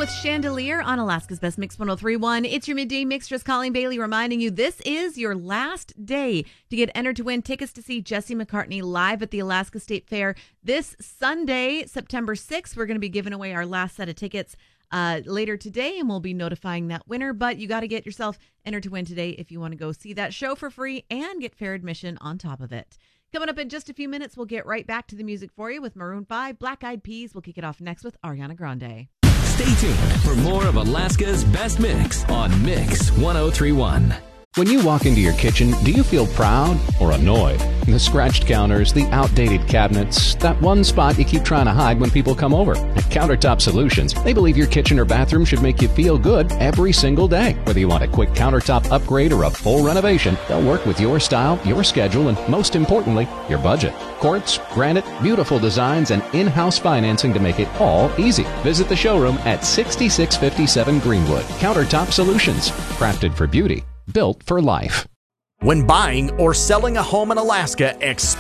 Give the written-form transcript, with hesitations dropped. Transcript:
That's Chandelier on Alaska's Best Mix 103.1. It's your midday mixtress, Colleen Bailey, reminding you this is your last day to get entered to win tickets to see Jesse McCartney live at the Alaska State Fair this Sunday, September 6th. We're going to be giving away our last set of tickets later today, and we'll be notifying that winner. But you got to get yourself entered to win today if you want to go see that show for free and get fair admission on top of it. Coming up in just a few minutes, we'll get right back to the music for you with Maroon 5, Black Eyed Peas. We'll kick it off next with Ariana Grande. Stay tuned for more of Alaska's Best Mix on Mix 103.1. When you walk into your kitchen, do you feel proud or annoyed? The scratched counters, the outdated cabinets, that one spot you keep trying to hide when people come over. At Countertop Solutions, they believe your kitchen or bathroom should make you feel good every single day. Whether you want a quick countertop upgrade or a full renovation, they'll work with your style, your schedule, and most importantly, your budget. Quartz, granite, beautiful designs, and in-house financing to make it all easy. Visit the showroom at 6657 Greenwood. Countertop Solutions, crafted for beauty. Built for life. When buying or selling a home in Alaska,